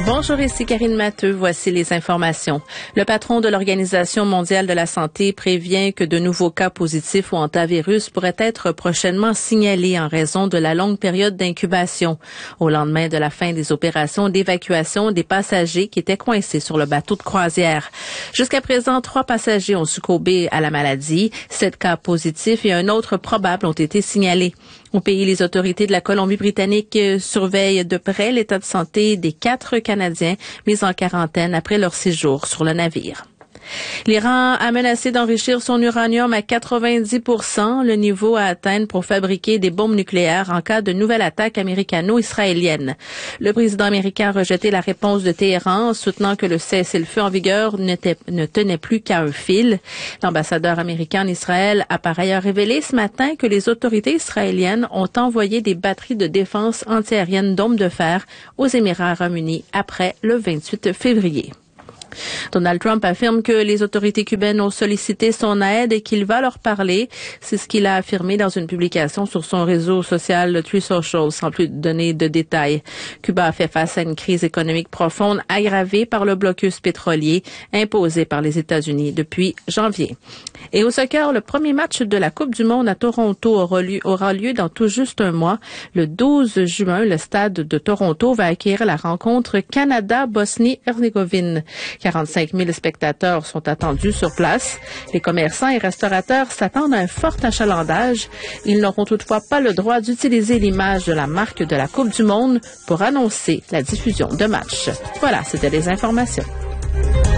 Bonjour, ici Karine Matteux. Voici les informations. Le patron de l'Organisation mondiale de la santé prévient que de nouveaux cas positifs au hantavirus pourraient être prochainement signalés en raison de la longue période d'incubation, au lendemain de la fin des opérations d'évacuation des passagers qui étaient coincés sur le bateau de croisière. Jusqu'à présent, 3 passagers ont succombé à la maladie, 7 cas positifs et un autre probable ont été signalés. Au pays, les autorités de la Colombie-Britannique surveillent de près l'état de santé des 4 Canadiens mis en quarantaine après leur séjour sur le navire. L'Iran a menacé d'enrichir son uranium à 90%, le niveau à atteindre pour fabriquer des bombes nucléaires en cas de nouvelle attaque américano-israélienne. Le président américain a rejeté la réponse de Téhéran, soutenant que le cessez-le-feu en vigueur ne tenait plus qu'à un fil. L'ambassadeur américain en Israël a par ailleurs révélé ce matin que les autorités israéliennes ont envoyé des batteries de défense antiaérienne d'hommes de fer aux Émirats arabes unis après le 28 février. Donald Trump affirme que les autorités cubaines ont sollicité son aide et qu'il va leur parler. C'est ce qu'il a affirmé dans une publication sur son réseau social Truth Social, sans plus donner de détails. Cuba a fait face à une crise économique profonde aggravée par le blocus pétrolier imposé par les États-Unis depuis janvier. Et au soccer, le premier match de la Coupe du monde à Toronto aura lieu dans tout juste un mois. Le 12 juin, le stade de Toronto va accueillir la rencontre Canada-Bosnie-Herzégovine. 45 000 spectateurs sont attendus sur place. Les commerçants et restaurateurs s'attendent à un fort achalandage. Ils n'auront toutefois pas le droit d'utiliser l'image de la marque de la Coupe du monde pour annoncer la diffusion de matchs. Voilà, c'était les informations.